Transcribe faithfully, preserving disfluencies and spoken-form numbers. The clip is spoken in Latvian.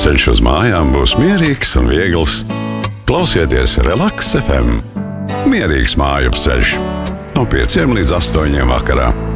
Ceļš uz mājām būs mierīgs un viegls. Klausieties Relaks F M. Mierīgs māju ceļš. No pieciem līdz astoņiem vakarā.